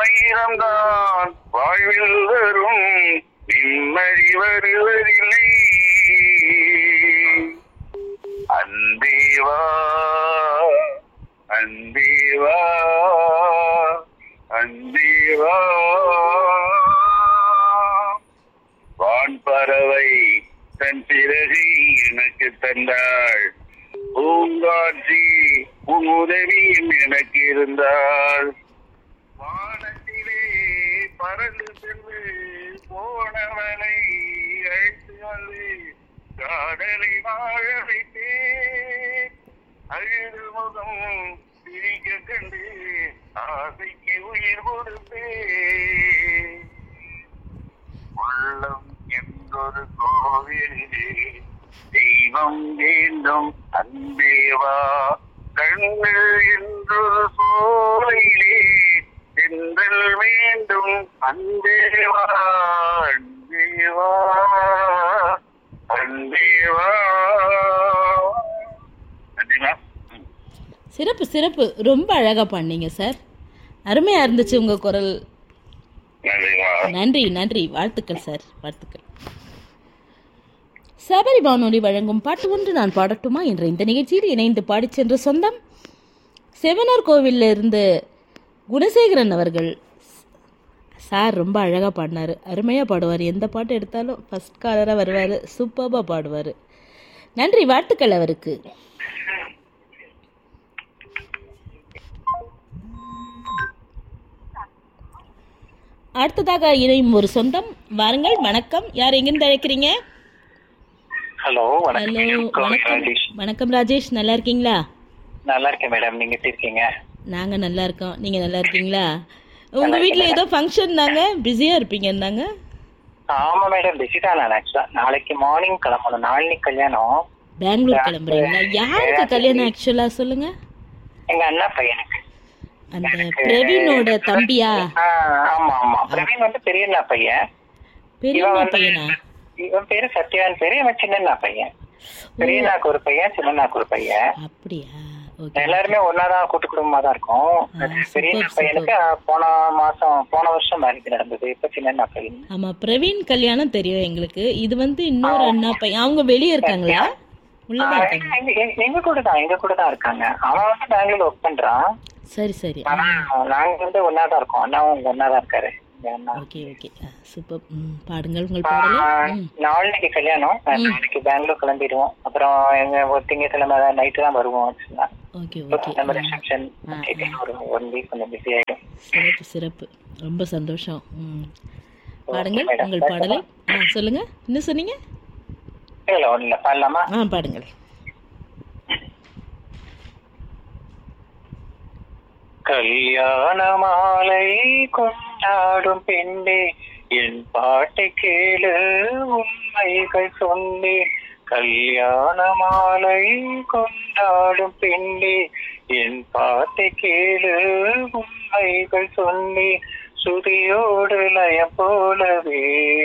ஆயிரம்தான் வாழ்வில் வரும் நிம்மதி வருவதில்லை. அன்பேவா அன்பேவா அன்பேவா. வான் பறவை தன் பிறகு எனக்கு தந்தாள், பூங்காட்சி உதவியும் எனக்கு இருந்தாள். வானத்திலே பறந்து சென்று போனவனை அழைத்து வந்து காதலை வாழ வைத்தேன். அழுது முகம் சிரிக்க கண்டு ஆசைக்கு உயிர் கொடுத்தேன். உள்ளம் என்றொரு கோவிலே தெய்வம் வேண்டும் அன்பேவா. கண்கள் என்றொரு சோலையிலே சென்றல் வேண்டும் அன்பேவா. அன்பேவா அன்பேவா. நன்றிமா. சிறப்பு சிறப்பு, ரொம்ப அழகாக பண்ணீங்க சார். அருமையாக இருந்துச்சு உங்கள் குரல். நன்றி நன்றி, வாழ்த்துக்கள் சார், வாழ்த்துக்கள். சபரி வானொலி வழங்கும் பாட்டு ஒன்று நான் பாடட்டுமா என்ற இந்த நிகழ்ச்சியில் இணைந்து பாடிச் சென்ற சொந்தம் செவனார் கோவிலில் இருந்து குணசேகரன் அவர்கள். சார் ரொம்ப அழகாக பாடினார், அருமையாக பாடுவார். எந்த பாட்டு எடுத்தாலும் ஃபஸ்ட் காலராக வருவார், சூப்பராக பாடுவார். நன்றி, வாழ்த்துக்கள் அவருக்கு. அடுத்ததாக இணையும் ஒரு சொந்தம். வாருங்கள், வணக்கம். யார் எங்கிருந்து அழைக்கிறீங்க? ஹலோ ஹலோ, வணக்கம். வணக்கம் ராஜேஷ், நல்லா இருக்கீங்களா? நல்லா இருக்கேன் மேடம், நீங்க எப்படி இருக்கீங்க? நாங்க நல்லா இருக்கோம், நீங்க நல்லா இருக்கீங்களா? உங்க வீட்ல ஏதோ ஃபங்க்ஷன் தாங்க, பிஸியா இருப்பீங்கன்னாங்க. ஆமா மேடம், பிஸி தான். நான் ஆக்சுவலா நாளைக்கு மார்னிங் கிளம்பணும், நாளைக்கு கல்யாணம். பெங்களூர் கிளம்புறீங்களா? யாருக்கு கல்யாணம் ஆக்சுவலா சொல்லுங்க? எங்க அண்ணா பையனுக்கு. அந்த பிரவீனோட தம்பியா? ஆமா ஆமா, பிரவீன் வந்து பெரியண்ணா பையன். பெரியண்ணா பையனா? இவன் பேரு சத்யான் பேரு, இவன் சின்னண்ணா பையன். பெரியண்ணாக்கு ஒரு பையன், சின்னண்ணாக்கு ஒரு பையன். அப்படியா? எல்லாருமே ஒன்னாதான் கூட்டு குடும்பமா தான் இருக்கும். பெரியண்ணா பையனுக்கு போன வருஷம் மேரேஜ் நடந்தது. இப்ப சின்னண்ணா பையன். ஆமா, பிரவீன் கல்யாணம் தெரியும் எங்களுக்கு. இது வந்து இன்னொரு அண்ணா பையன். அவங்க வெளியே இருக்காங்களா? உள்ளதான் இருக்காங்க. எங்க கூட தான் இருக்காங்க. அவன் வந்து பெங்களூர்ல ஒர்க் பண்றான். சரி சரி. நாங்க வந்து ஒன்னாதான் இருக்கோம், அண்ணாவும் ஒன்னாதான் இருக்காரு. Okay okay, super. பாடுங்கள் உங்கள் பாடலை. நாளைக்கு கல்யாணம், நாளைக்கு பெங்களூர் கிளம்பிடுவோம். அப்புறம் எங்க திங்கட்கிழமை நைட்டு தான் வருவோம். ஓகே ஓகே, ஒரு 1 வீக் கொஞ்சம் பிஸி ஆயிடும். சிறப்பு சிறப்பு, ரொம்ப சந்தோஷம். பாடுங்கள் உங்கள் பாடலை. சொல்லுங்க, என்ன சொன்னீங்க? இல்ல ஒண்ணு இல்ல, பாடலாமா? பாடுங்கள். கல்யாண மாலை கொண்டாடும் பெண்ணே, என் பாட்டை கேளு உண்மைகள் சொன்னேன். கல்யாண மாலை கொண்டாடும் பெண்ணே, என் பாட்டை கேளு உண்மைகள் சொன்னேன். சுதியோடு லயம் போலவே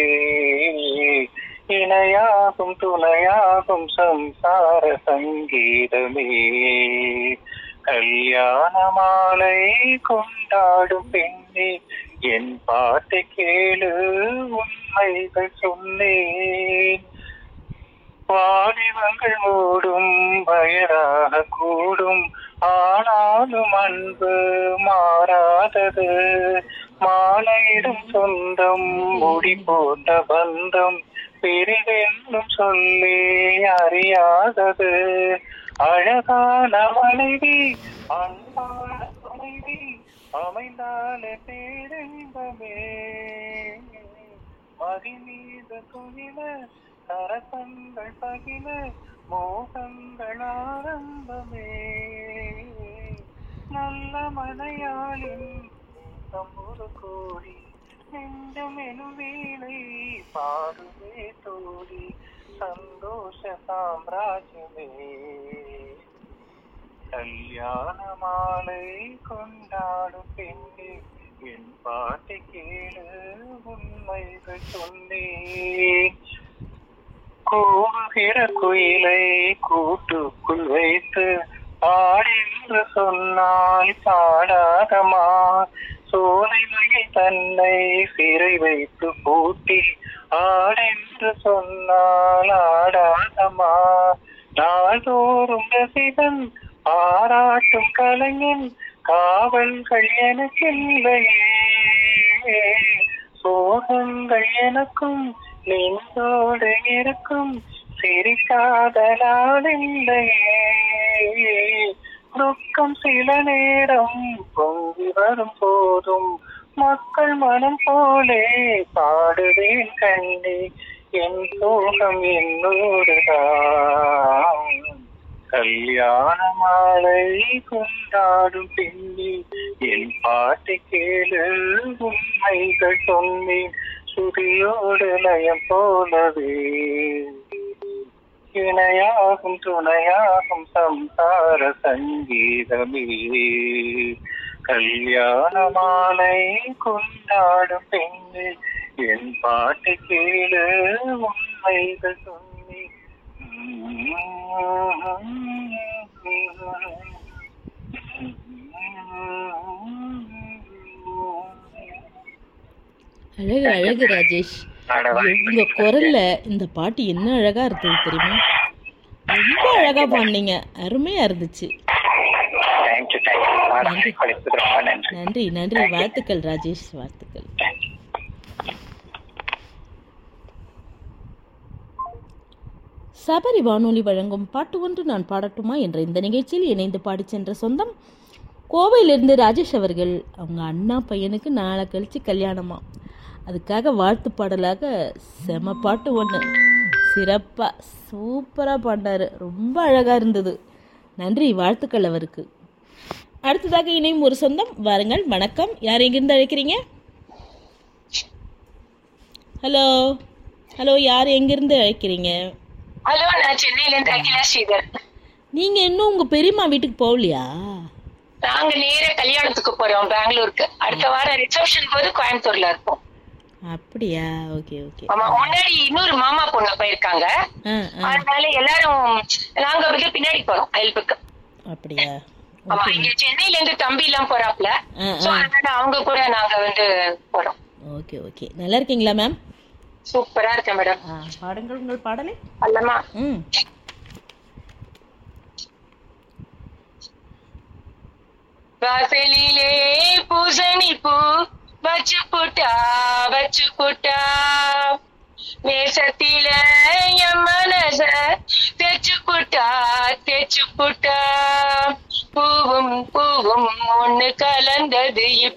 இணையாகும் துணையாகும் சம்சார சங்கீதமே. கல்யாண மாலை கொண்டாடும் பெண்ணே, என் பாட்டை கேளு உண்மைகள் சொன்னேன். வாலிபங்கள் மூடும் வயதாக கூடும், ஆனாலும் அன்பு மாறாதது. மாலையிடும் சொந்தம் முடி போட்ட பந்தம், பிரிவென்னும் சொல்லி அறியாதது. அழகான மனைவி அன்பான துணைவி அமைந்தாலே பேரின்பமே. மதி மீது துணில சரசங்கள் பகில மோகங்கள் ஆரம்பமே. நல்ல மனையாளின் ஒரு கோடி நெஞ்சம் எனும் வீணை பாடுவே தோடி சந்தோஷ சாம்ராஜ்யமே. கல்யாண மாலை கொண்டாடும் பெண்ணே, என் பாட்டை கேளு உண்மைகள் சொன்னேன். கூவுகிற குயிலை கூட்டுக்குள் வைத்து பாடென்று சொன்னால் பாடாதமா. சோலை மயில் தன்னை சிறை வைத்து பூட்டி ஆடென்று சொன்னால் ஆடாதமா. நாள்தோறும் ரசிகன் பாராட்டும் கலைஞன் காவல்கள் எனக்கில்லையே. சோகங்கள் எனக்கும் நெஞ்சோடு இருக்கும் சிரிக்காத நாளில்லையே. துக்கம் சில நேரம் பொங்கி வரும் போதும் மக்கள் மனம் போலே பாடுவேன் கண்ணே. என் சோகம் என்னோடுதான். கல்யாண மாலை கொண்டாடும் பெண்ணே என் பாட்டு கேளு உண்மைகள் சொன்னேன் சுதியோடு லயம் போலவே. இணையாகும் துணையாகும் சம்சார சங்கீதமே. கல்யாண மாலை கொண்டாடும் பெண்ணே என் பாட்டு கேளு உண்மைகள் சொன்னேன். அழகு அழகு ராஜேஷ். உங்க குரல்ல இந்த பாட்டு என்ன அழகா இருந்தது தெரியுமா? ரொம்ப அழகா பாடினீங்க, அருமையா இருந்துச்சு. நன்றி நன்றி, வாழ்த்துக்கள் ராஜேஷ், வாழ்த்துக்கள். சபரி வானொலி வழங்கும் பாட்டு ஒன்று நான் பாடட்டுமா என்ற இந்த நிகழ்ச்சியில் இணைந்து பாடி சென்ற சொந்தம் கோவையிலிருந்து ராஜேஷ் அவர்கள். அவங்க அண்ணா பையனுக்கு நாளை கழிச்சு கல்யாணமா, அதுக்காக வாழ்த்து பாடலாக செம பாட்டு ஒன்று சிறப்பாக சூப்பராக பாடினார், ரொம்ப அழகாக இருந்தது. நன்றி, வாழ்த்துக்கள் அவருக்கு. அடுத்ததாக இணையும் ஒரு சொந்தம், வாருங்கள். வணக்கம், யார் எங்கிருந்து அழைக்கிறீங்க? ஹலோ ஹலோ, யார் எங்கிருந்து அழைக்கிறீங்க? ஹலோ, நான் சென்னையிலேருந்து அகிலா ஸ்ரீதர். நீங்க இன்னும் உங்க பெரியம்மா வீட்டுக்கு போகலையா? நாங்க நேர கல்யாணத்துக்கு போறோம் பெங்களூருக்கு. அடுத்த வாரம் ரிசப்ஷன் போது கோயம்புத்தூர்ல இருப்போம். அப்படியா? Okay okay. ஆமா, முன்னாடி இன்னொரு மாமா பொண்ணு போயிருக்காங்க, அதனால எல்லாரும் நாங்க வந்து பின்னாடி போறோம் ஹெல்ப்புக்கு. அப்படியா? ஆமா, இங்க சென்னையில இருந்து தம்பி எல்லாம் போறாப்ல, சோ அதனால அவங்க கூட நாங்க வந்து போறோம். Okay okay. நல்லா இருக்கீங்களா மேம்? சூப்பரா இருக்கேன் மேடம். பாடுங்கள் உங்கள் பாடலை. அல்லமா. வாசலிலே பூசணி பூ வச்சு போட்டா மேசத்தில என் மனச தேச்சு போட்டா பூவும் பூவும் ஒண்ணு கலந்தது.